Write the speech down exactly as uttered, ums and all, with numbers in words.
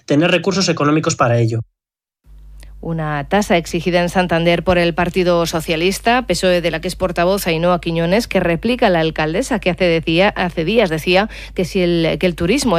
tener recursos económicos para ello. Una tasa exigida en Santander por el Partido Socialista, P S O E, de la que es portavoz Ainhoa Quiñones, que replica a la alcaldesa que hace, decía, hace días decía que si el, que el turismo